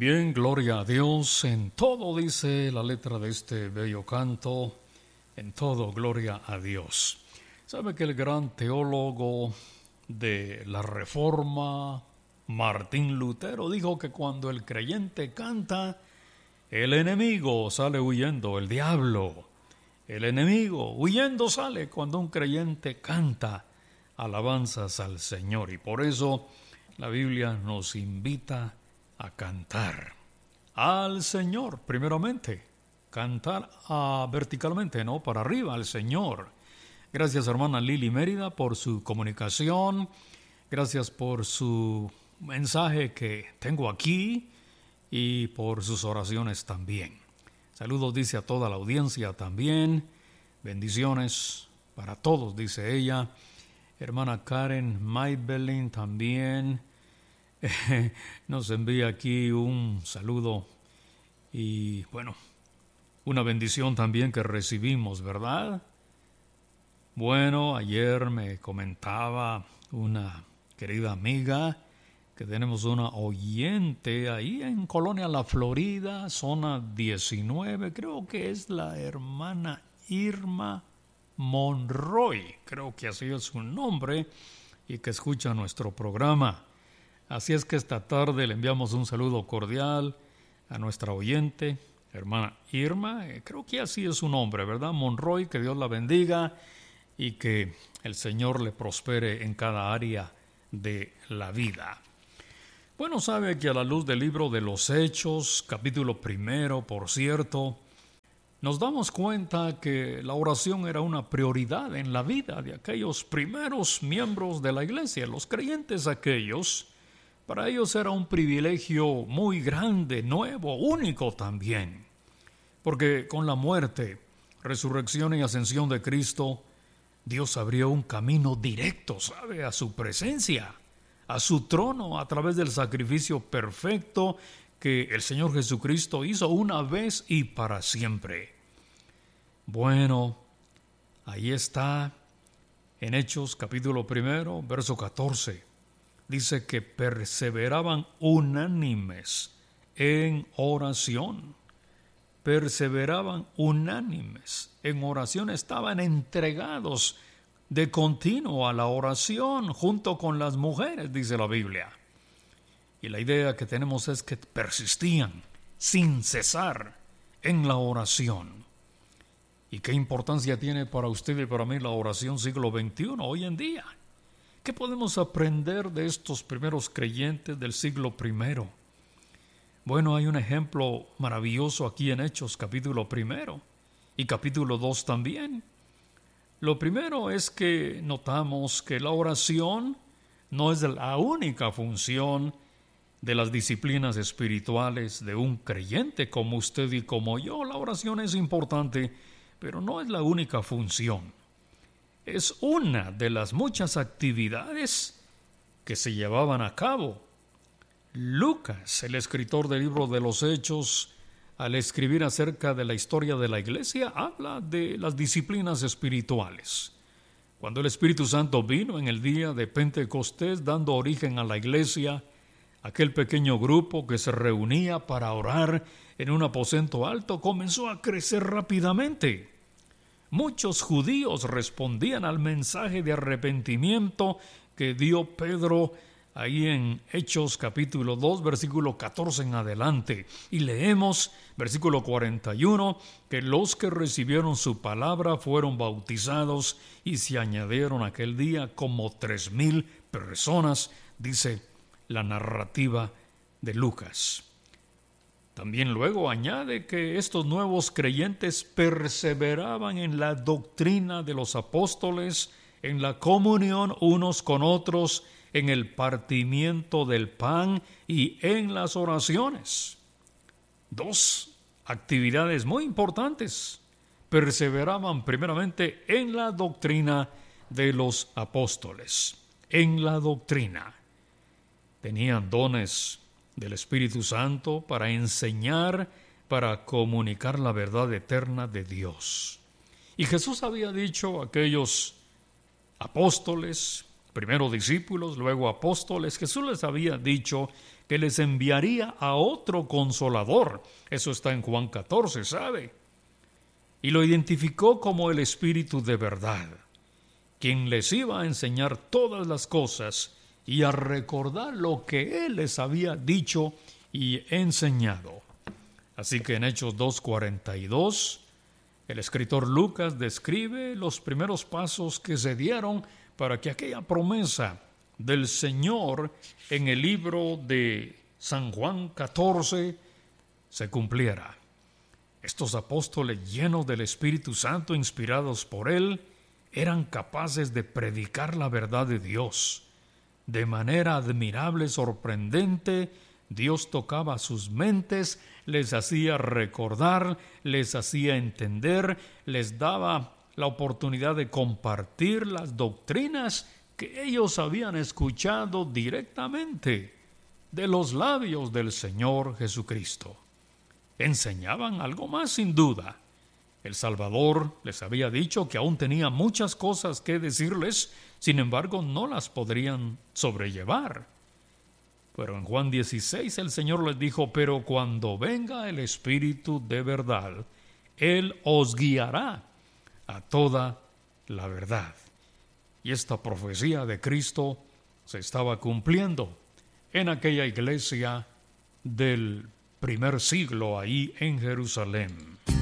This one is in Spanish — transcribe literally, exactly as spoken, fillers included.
Bien, gloria a Dios. En todo dice la letra de este bello canto. En todo, gloria a Dios. ¿Sabe que el gran teólogo de la Reforma, Martín Lutero, dijo que cuando el creyente canta, el enemigo sale huyendo, el diablo? El enemigo huyendo sale cuando un creyente canta alabanzas al Señor. Y por eso la Biblia nos invita a cantar al Señor, primeramente. Cantar ah, verticalmente, ¿no? Para arriba, al Señor. Gracias, hermana Lili Mérida, por su comunicación. Gracias por su mensaje que tengo aquí y por sus oraciones también. Saludos, dice, a toda la audiencia también. Bendiciones para todos, dice ella. Hermana Karen Maybelline también eh, nos envía aquí un saludo y, bueno, una bendición también que recibimos, ¿verdad? Bueno, ayer me comentaba una querida amiga que tenemos una oyente ahí en Colonia La Florida, zona diecinueve, creo que es la hermana Irma Monroy, creo que así es su nombre, y que escucha nuestro programa. Así es que esta tarde le enviamos un saludo cordial a nuestra oyente, hermana Irma, eh, creo que así es su nombre, ¿verdad? Monroy, que Dios la bendiga y que el Señor le prospere en cada área de la vida. Bueno, sabe que a la luz del libro de los Hechos, capítulo primero, por cierto, nos damos cuenta que la oración era una prioridad en la vida de aquellos primeros miembros de la iglesia, los creyentes aquellos. Para ellos era un privilegio muy grande, nuevo, único también, porque con la muerte, resurrección y ascensión de Cristo, Dios abrió un camino directo, ¿sabe?, a su presencia, a su trono, a través del sacrificio perfecto que el Señor Jesucristo hizo una vez y para siempre. Bueno, ahí está, en Hechos capítulo primero, verso catorce. Dice que perseveraban unánimes en oración. Perseveraban unánimes en oración. Estaban entregados de continuo a la oración junto con las mujeres, dice la Biblia. Y la idea que tenemos es que persistían sin cesar en la oración. ¿Y qué importancia tiene para usted y para mí la oración siglo veintiuno hoy en día? ¿Qué podemos aprender de estos primeros creyentes del siglo primero? Bueno, hay un ejemplo maravilloso aquí en Hechos capítulo primero y capítulo dos también. Lo primero es que notamos que la oración no es la única función de las disciplinas espirituales de un creyente como usted y como yo. La oración es importante, pero no es la única función. Es una de las muchas actividades que se llevaban a cabo. Lucas, el escritor del libro de los Hechos, al escribir acerca de la historia de la iglesia, habla de las disciplinas espirituales. Cuando el Espíritu Santo vino en el día de Pentecostés, dando origen a la iglesia, aquel pequeño grupo que se reunía para orar en un aposento alto comenzó a crecer rápidamente. Muchos judíos respondían al mensaje de arrepentimiento que dio Pedro ahí en Hechos capítulo dos, versículo catorce en adelante. Y leemos, versículo cuarenta y uno, que los que recibieron su palabra fueron bautizados y se añadieron aquel día como tres mil personas, dice la narrativa de Lucas. También luego añade que estos nuevos creyentes perseveraban en la doctrina de los apóstoles, en la comunión unos con otros, en el partimiento del pan y en las oraciones. Dos actividades muy importantes. Perseveraban primeramente en la doctrina de los apóstoles, en la doctrina. Tenían dones del Espíritu Santo para enseñar, para comunicar la verdad eterna de Dios. Y Jesús había dicho a aquellos apóstoles, primero discípulos, luego apóstoles, Jesús les había dicho que les enviaría a otro consolador. Eso está en Juan catorce, ¿sabe? Y lo identificó como el Espíritu de verdad, quien les iba a enseñar todas las cosas y a recordar lo que Él les había dicho y enseñado. Así que en Hechos dos cuarenta y dos, el escritor Lucas describe los primeros pasos que se dieron para que aquella promesa del Señor en el libro de San Juan catorce se cumpliera. Estos apóstoles llenos del Espíritu Santo, inspirados por Él, eran capaces de predicar la verdad de Dios. De manera admirable, sorprendente, Dios tocaba sus mentes, les hacía recordar, les hacía entender, les daba la oportunidad de compartir las doctrinas que ellos habían escuchado directamente de los labios del Señor Jesucristo. Enseñaban algo más, sin duda. El Salvador les había dicho que aún tenía muchas cosas que decirles, sin embargo no las podrían sobrellevar. Pero en Juan dieciséis el Señor les dijo: pero cuando venga el Espíritu de verdad, Él os guiará a toda la verdad. Y esta profecía de Cristo se estaba cumpliendo en aquella iglesia del primer siglo ahí en Jerusalén.